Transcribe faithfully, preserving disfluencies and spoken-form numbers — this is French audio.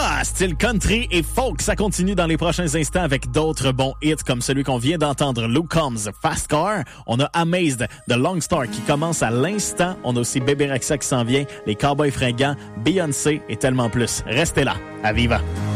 Ah, style country et folk, ça continue dans les prochains instants avec d'autres bons hits comme celui qu'on vient d'entendre, Luke Combs, Fast Car. On a Amazed de Longstar qui commence à l'instant. On a aussi Bébé Rexha qui s'en vient, les Cowboys Fringants, Beyoncé et tellement plus. Restez là, à Viva!